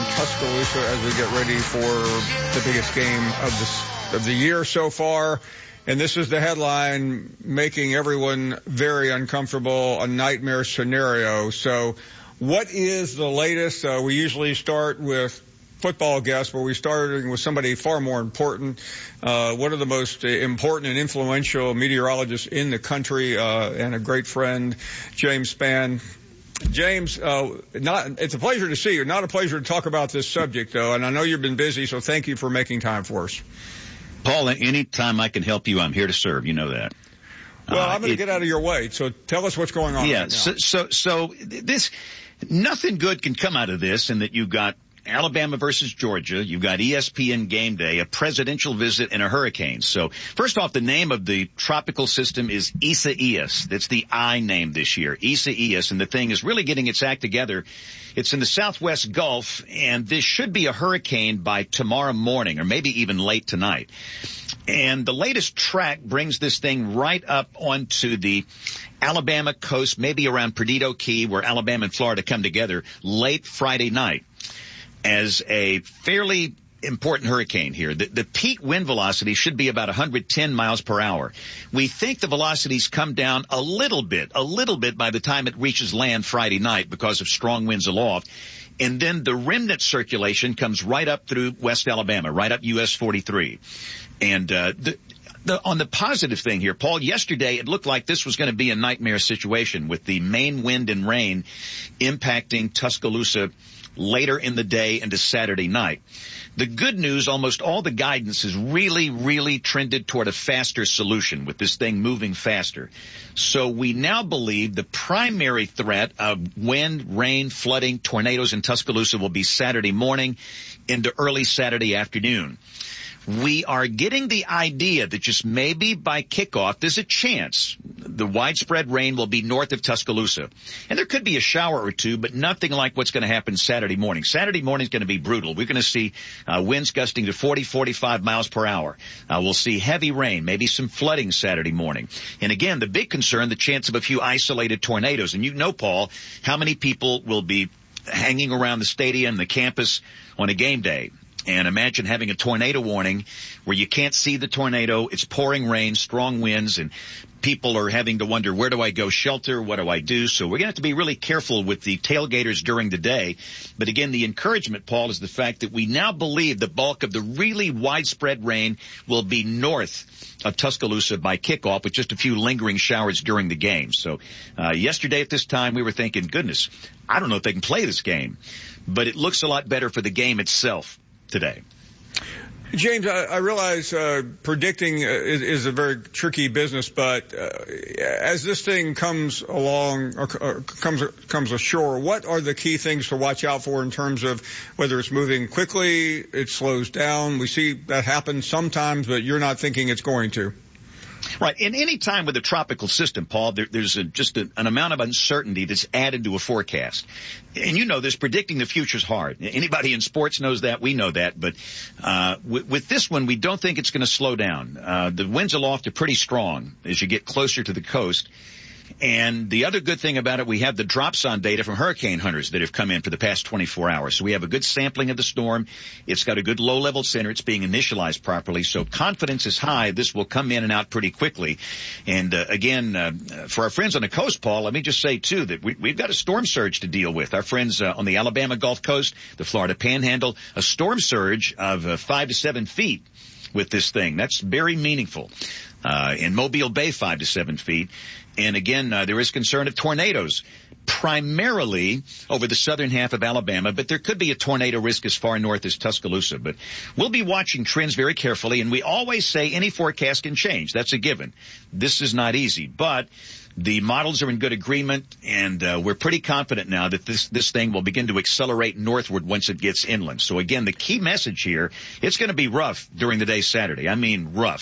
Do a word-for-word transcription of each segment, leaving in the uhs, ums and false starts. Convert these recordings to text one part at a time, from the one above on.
Tuscaloosa as we get ready for the biggest game of the, of the year so far. And this is the headline, making everyone very uncomfortable, a nightmare scenario. So what is the latest? Uh, we usually start with football guests, but we're starting with somebody far more important. Uh, one of the most important and influential meteorologists in the country, uh, and a great friend, James Spann. James, uh, not, it's a pleasure to see you. Not a pleasure to talk about this subject, though, and I know you've been busy, so thank you for making time for us. Paul, anytime I can help you, I'm here to serve. You know that. Well, uh, I'm going to get out of your way, so tell us what's going on yeah, right now. So, so, so this, nothing good can come out of this, in that you've got Alabama versus Georgia. You've got E S P N Game Day, a presidential visit, and a hurricane. So first off, the name of the tropical system is Isaias. That's the I name this year, Isaias, and the thing is really getting its act together. It's in the southwest Gulf, and this should be a hurricane by tomorrow morning, or maybe even late tonight. And the latest track brings this thing right up onto the Alabama coast, maybe around Perdido Key, where Alabama and Florida come together, late Friday night, as a fairly important hurricane here. The, the peak wind velocity should be about one hundred ten miles per hour. We think the velocities come down a little bit, a little bit by the time it reaches land Friday night because of strong winds aloft. And then the remnant circulation comes right up through West Alabama, right up U S forty-three. And uh, the, the, on the positive thing here, Paul, yesterday it looked like this was going to be a nightmare situation with the main wind and rain impacting Tuscaloosa later in the day into Saturday night. The good news, almost all the guidance has really, really trended toward a faster solution with this thing moving faster. So we now believe the primary threat of wind, rain, flooding, tornadoes in Tuscaloosa will be Saturday morning into early Saturday afternoon. We are getting the idea that just maybe by kickoff, there's a chance the widespread rain will be north of Tuscaloosa. And there could be a shower or two, but nothing like what's going to happen Saturday morning. Saturday morning is going to be brutal. We're going to see uh, winds gusting to forty, forty-five miles per hour. Uh, we'll see heavy rain, maybe some flooding Saturday morning. And again, the big concern, the chance of a few isolated tornadoes. And you know, Paul, how many people will be hanging around the stadium, the campus on a game day. And imagine having a tornado warning where you can't see the tornado, it's pouring rain, strong winds, and people are having to wonder, where do I go shelter? What do I do? So we're going to have to be really careful with the tailgaters during the day. But again, the encouragement, Paul, is the fact that we now believe the bulk of the really widespread rain will be north of Tuscaloosa by kickoff, with just a few lingering showers during the game. So uh, yesterday at this time, we were thinking, goodness, I don't know if they can play this game. But it looks a lot better for the game itself today. James, I, I realize uh, predicting uh, is, is a very tricky business, but uh, as this thing comes along or, or comes comes ashore, what are the key things to watch out for in terms of whether it's moving quickly, it slows down? We see that happen sometimes, but you're not thinking it's going to. Right. And any time with a tropical system, Paul, there, there's a, just a, an amount of uncertainty that's added to a forecast. And you know this, predicting the future is hard. Anybody in sports knows that. We know that. But uh with, with this one, we don't think it's going to slow down. Uh The winds aloft are pretty strong as you get closer to the coast. And the other good thing about it, we have the dropson data from hurricane hunters that have come in for the past twenty-four hours. So we have a good sampling of the storm. It's got a good low-level center. It's being initialized properly. So confidence is high. This will come in and out pretty quickly. And, uh, again, uh, for our friends on the coast, Paul, let me just say, too, that we, we've got a storm surge to deal with. Our friends uh, on the Alabama Gulf Coast, the Florida Panhandle, a storm surge of uh, five to seven feet with this thing. That's very meaningful. Uh, in Mobile Bay, five to seven feet. And again, uh, there is concern of tornadoes, primarily over the southern half of Alabama, but there could be a tornado risk as far north as Tuscaloosa. But we'll be watching trends very carefully, and we always say any forecast can change. That's a given. This is not easy, but the models are in good agreement, and uh, we're pretty confident now that this this thing will begin to accelerate northward once it gets inland. So again, the key message here, it's going to be rough during the day Saturday. I mean rough.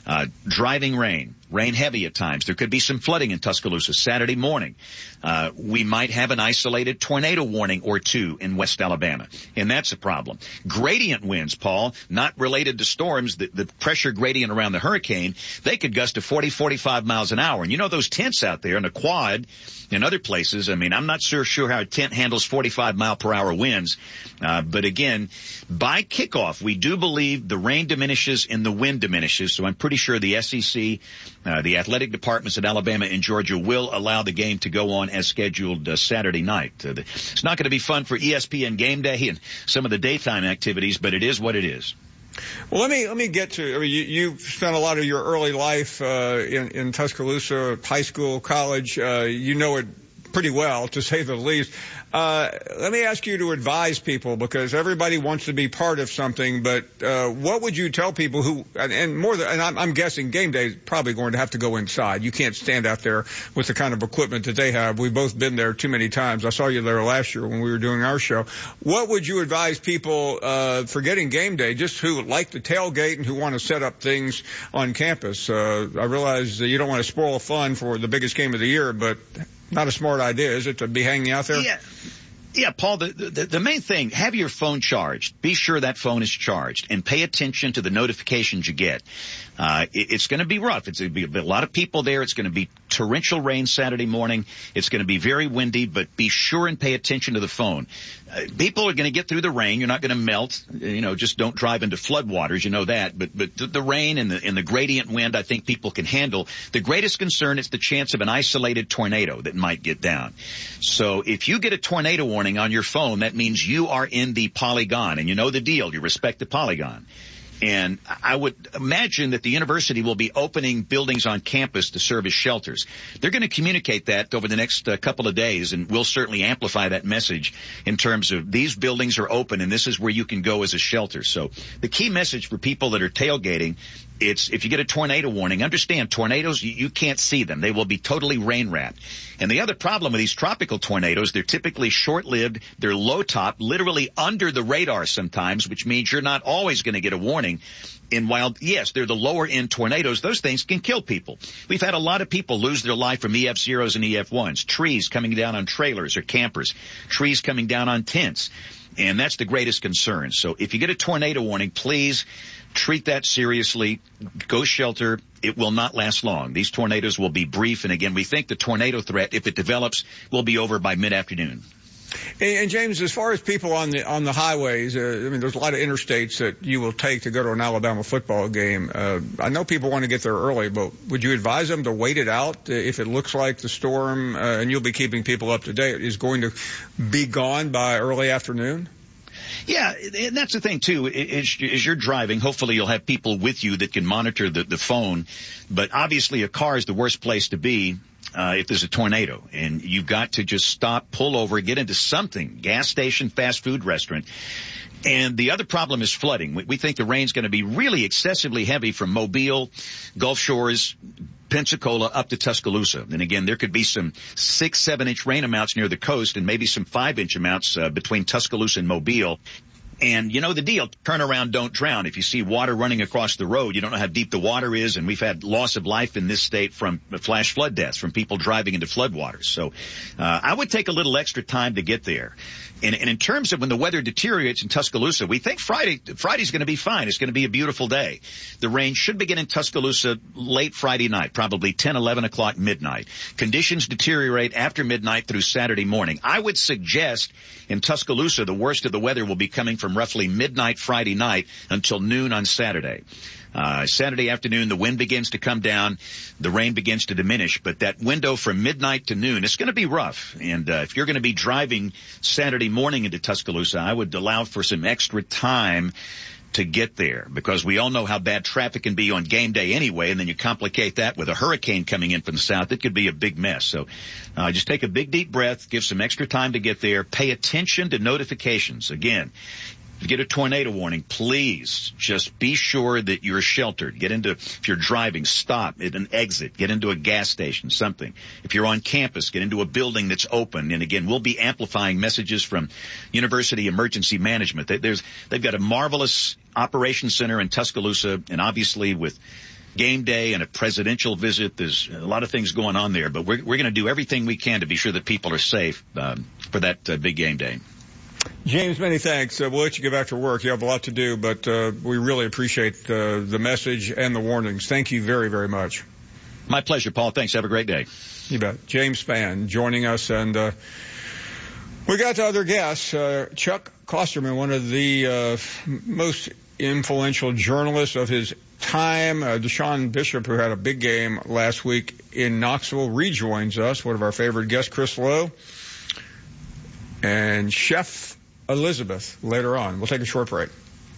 Uh, driving rain, rain heavy at times. There could be some flooding in Tuscaloosa Saturday morning. Uh, we might have an isolated tornado warning or two in West Alabama, and that's a problem. Gradient winds, Paul, not related to storms, the, the pressure gradient around the hurricane, they could gust to forty, forty-five miles an hour. And you know those tents out there in the quad and other places, I mean, I'm not sure, sure how a tent handles forty-five mile per hour winds. Uh, but again, by kickoff, we do believe the rain diminishes and the wind diminishes. So I'm pretty sure the S E C, uh, the athletic departments at Alabama and Georgia will allow the game to go on as scheduled uh, Saturday night. Uh, the, it's not going to be fun for E S P N Game Day and some of the daytime activities, but it is what it is. Well, let me let me get to. I mean, you, you spent a lot of your early life uh, in, in Tuscaloosa, high school, college. Uh, you know it pretty well, to say the least. Uh, let me ask you to advise people, because everybody wants to be part of something, but uh, what would you tell people who, and, and more than, and I'm, I'm guessing game day is probably going to have to go inside. You can't stand out there with the kind of equipment that they have. We've both been there too many times. I saw you there last year when we were doing our show. What would you advise people uh, for getting game day, just who like the tailgate and who want to set up things on campus? Uh, I realize that you don't want to spoil fun for the biggest game of the year, but not a smart idea, is it, to be hanging out there? Yeah. Yeah, Paul, the, the, the main thing, have your phone charged. Be sure that phone is charged, and pay attention to the notifications you get. Uh, it, it's going to be rough. It's going to be a lot of people there. It's going to be torrential rain Saturday morning. It's going to be very windy, but be sure and pay attention to the phone. Uh, people are going to get through the rain. You're not going to melt. You know, just don't drive into floodwaters. You know that. But, but the, the rain and the, and the gradient wind, I think people can handle. The greatest concern is the chance of an isolated tornado that might get down. So if you get a tornado warning on your phone, that means you are in the polygon, and you know the deal. You respect the polygon. And I would imagine that the university will be opening buildings on campus to serve as shelters. They're going to communicate that over the next uh, couple of days, and we'll certainly amplify that message in terms of these buildings are open and this is where you can go as a shelter. So the key message for people that are tailgating, it's if you get a tornado warning, understand tornadoes, you, you can't see them. They will be totally rain-wrapped. And the other problem with these tropical tornadoes, they're typically short-lived. They're low-top, literally under the radar sometimes, which means you're not always going to get a warning. And while, yes, they're the lower-end tornadoes, those things can kill people. We've had a lot of people lose their life from E F zeros and E F ones, trees coming down on trailers or campers, trees coming down on tents. And that's the greatest concern. So if you get a tornado warning, please treat that seriously. Go shelter. It will not last long. These tornadoes will be brief. And again, we think the tornado threat, if it develops, will be over by mid-afternoon. And, and James, as far as people on the on the highways, uh, I mean, there's a lot of interstates that you will take to go to an Alabama football game. Uh, I know people want to get there early, but would you advise them to wait it out if it looks like the storm, uh, and you'll be keeping people up to date, is going to be gone by early afternoon? Yeah, and that's the thing, too. As, as you're driving, hopefully you'll have people with you that can monitor the, the phone. But obviously a car is the worst place to be uh, if there's a tornado. And you've got to just stop, pull over, get into something, gas station, fast food restaurant. And the other problem is flooding. We, we think the rain's going to be really excessively heavy from Mobile, Gulf Shores, Pensacola up to Tuscaloosa. And again, there could be some six, seven inch rain amounts near the coast and maybe some five inch amounts uh, between Tuscaloosa and Mobile. And you know the deal, turn around, don't drown. If you see water running across the road, you don't know how deep the water is. And we've had loss of life in this state from flash flood deaths, from people driving into floodwaters. So uh, I would take a little extra time to get there. And, and in terms of when the weather deteriorates in Tuscaloosa, we think Friday, Friday's going to be fine. It's going to be a beautiful day. The rain should begin in Tuscaloosa late Friday night, probably ten, eleven o'clock, midnight. Conditions deteriorate after midnight through Saturday morning. I would suggest in Tuscaloosa, the worst of the weather will be coming from roughly midnight Friday night until noon on Saturday. Uh, Saturday afternoon, the wind begins to come down, the rain begins to diminish, but that window from midnight to noon, it's going to be rough. And uh, if you're going to be driving Saturday morning into Tuscaloosa, I would allow for some extra time to get there, because we all know how bad traffic can be on game day anyway, and then you complicate that with a hurricane coming in from the south. It could be a big mess. So uh, just take a big, deep breath, give some extra time to get there, pay attention to notifications. Again, if you get a tornado warning, please just be sure that you're sheltered. Get into, if you're driving, stop at an exit. Get into a gas station, something. If you're on campus, get into a building that's open. And again, we'll be amplifying messages from University Emergency Management. There's, they've got a marvelous operations center in Tuscaloosa, and obviously with game day and a presidential visit. There's a lot of things going on there, but we're, we're going to do everything we can to be sure that people are safe um, for that uh, big game day. James, many thanks. Uh, we'll let you get back to work. You have a lot to do, but uh, we really appreciate uh, the message and the warnings. Thank you very, very much. My pleasure, Paul. Thanks. Have a great day. You bet. James Spann joining us, and uh, we got other guests. Uh, Chuck Klosterman, one of the uh, most influential journalists of his time. Uh, Deshaun Bishop, who had a big game last week in Knoxville, rejoins us. One of our favorite guests, Chris Lowe. And Chef Elizabeth later on. We'll take a short break.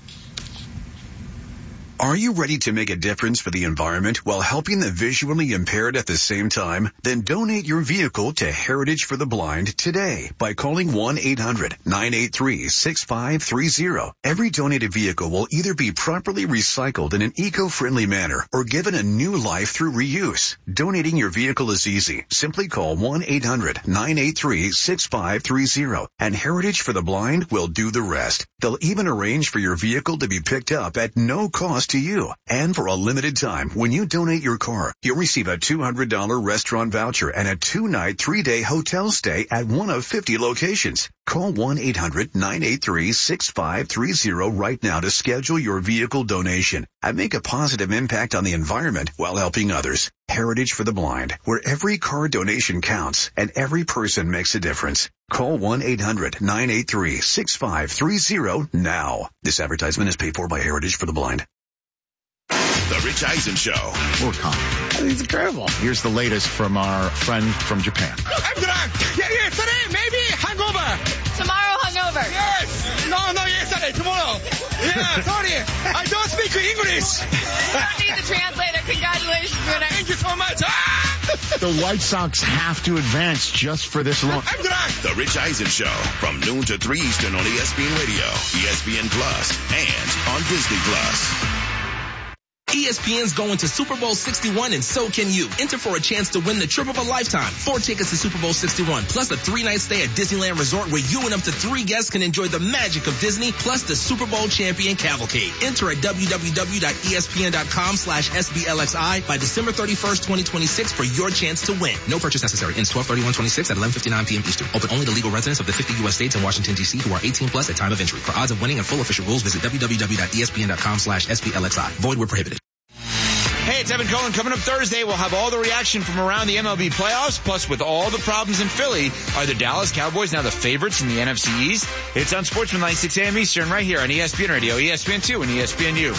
Are you ready to make a difference for the environment while helping the visually impaired at the same time? Then donate your vehicle to Heritage for the Blind today by calling one eight hundred nine eight three six five three zero. Every donated vehicle will either be properly recycled in an eco-friendly manner or given a new life through reuse. Donating your vehicle is easy. Simply call one eight hundred nine eight three six five three zero and Heritage for the Blind will do the rest. They'll even arrange for your vehicle to be picked up at no cost to you. And for a limited time, when you donate your car, you'll receive a two hundred dollars restaurant voucher and a two-night, three-day hotel stay at one of fifty locations. Call one eight hundred nine eight three six five three zero right now to schedule your vehicle donation and make a positive impact on the environment while helping others. Heritage for the Blind, where every car donation counts and every person makes a difference. Call one eight hundred nine eight three six five three zero now. This advertisement is paid for by Heritage for the Blind. The Rich Eisen Show. Or comment. It's incredible. Here's the latest from our friend from Japan. I'm good. Yeah, yeah, today, maybe hangover. Tomorrow hungover. Yes. No, no, yesterday, tomorrow. Yeah, sorry. I don't speak English. You don't need the translator. Congratulations, winner. Thank you so much. Ah! The White Sox have to advance just for this long. I'm good. The Rich Eisen Show from noon to three Eastern on E S P N Radio, E S P N Plus, and on Disney Plus. E S P N's going to Super Bowl sixty-one, and so can you. Enter for a chance to win the trip of a lifetime. Four tickets to Super Bowl sixty-one, plus a three-night stay at Disneyland Resort where you and up to three guests can enjoy the magic of Disney, plus the Super Bowl champion cavalcade. Enter at www.espn.com slash SBLXI by December thirty-first, twenty twenty-six for your chance to win. No purchase necessary. Ends twelve thirty-one twenty-six at eleven fifty-nine p.m. Eastern. Open only to legal residents of the fifty U S states and Washington, D C who are eighteen plus at time of entry. For odds of winning and full official rules, visit www.espn.com slash SBLXI. Void where prohibited. Hey, it's Evan Cohen. Coming up Thursday, we'll have all the reaction from around the M L B playoffs. Plus, with all the problems in Philly, are the Dallas Cowboys now the favorites in the N F C East? It's on Sportsman Line, six a.m. Eastern, right here on E S P N Radio, E S P N two, and E S P N U.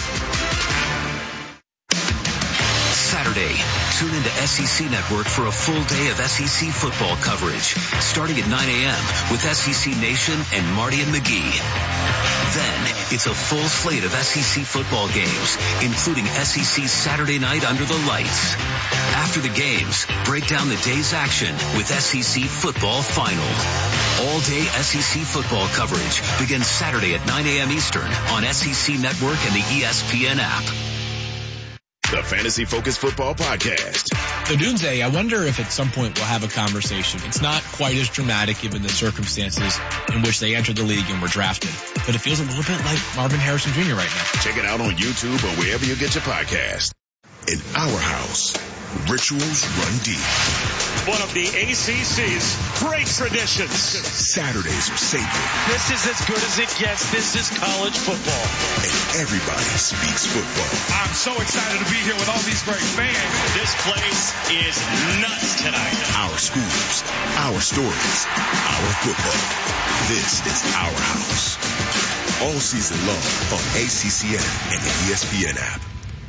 Saturday, tune into S E C Network for a full day of S E C football coverage, starting at nine a.m. with S E C Nation and Marty and McGee. Then, it's a full slate of S E C football games, including S E C Saturday Night Under the Lights. After the games, break down the day's action with S E C Football Final. All-day S E C football coverage begins Saturday at nine a.m. Eastern on S E C Network and the E S P N app. The Fantasy Focus Football Podcast. The Doomsday, I wonder if at some point we'll have a conversation. It's not quite as dramatic given the circumstances in which they entered the league and were drafted, but it feels a little bit like Marvin Harrison Junior right now. Check it out on YouTube or wherever you get your podcast. In our house, rituals run deep. One of the A C C's great traditions. Saturdays are sacred. This is as good as it gets. This is college football. And everybody speaks football. I'm so excited to be here with all these great fans. This place is nuts tonight. Our schools, our stories, our football. This is our house. All season long on A C C N and the E S P N app.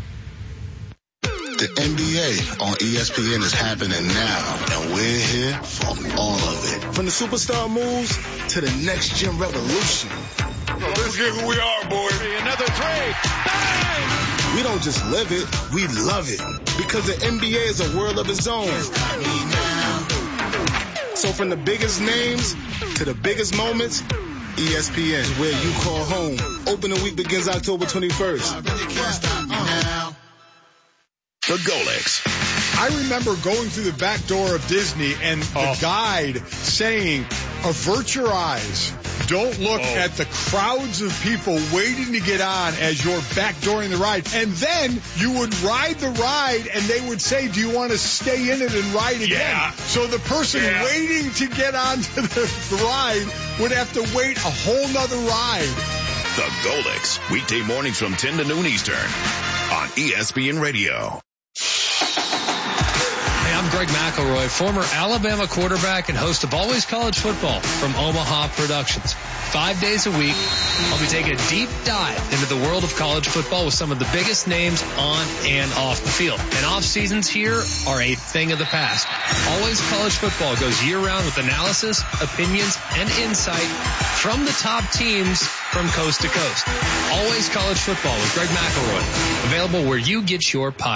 The N B A on E S P N is happening now, and we're here for all of it. From the superstar moves to the next gen revolution. Let's get who we are, boy. Another three. Bang! We don't just live it, we love it. Because the N B A is a world of its own. So from the biggest names to the biggest moments, E S P N is where you call home. Opening week begins October twenty-first. The Golex. I remember going through the back door of Disney and the oh. guide saying, avert your eyes. Don't look oh. at the crowds of people waiting to get on as you're backdooring the ride. And then you would ride the ride and they would say, do you want to stay in it and ride again? Yeah. So the person yeah. waiting to get onto the, the ride would have to wait a whole nother ride. The Golix, weekday mornings from ten to noon Eastern on E S P N Radio. Hey, I'm Greg McElroy, former Alabama quarterback and host of Always College Football from Omaha Productions. Five days a week, I'll be taking a deep dive into the world of college football with some of the biggest names on and off the field. And off seasons here are a thing of the past. Always College Football goes year-round with analysis, opinions, and insight from the top teams from coast to coast. Always College Football with Greg McElroy. Available where you get your podcast.